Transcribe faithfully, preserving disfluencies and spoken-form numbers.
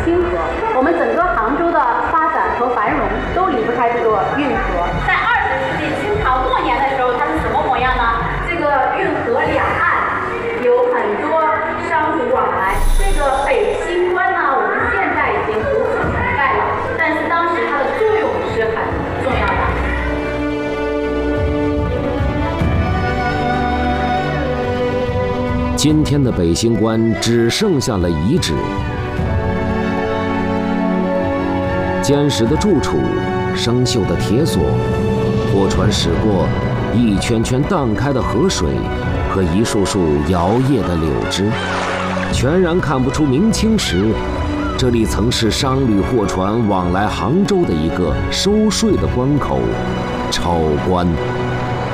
清河。我们整个杭州的发展和繁荣都离不开这个运河。在二十世纪清朝末年的时候，它是什么模样呢？这个运河两岸有很多商贾往来。这个北新关呢，我们现在已经不复存在了，但是当时它的作用是很重要的。 今天的北新关只剩下了遗址，坚实的柱础、生锈的铁索、货船驶过一圈圈荡开的河水和一束束摇曳的柳枝，全然看不出明清时这里曾是商旅货船往来杭州的一个收税的关口——超关。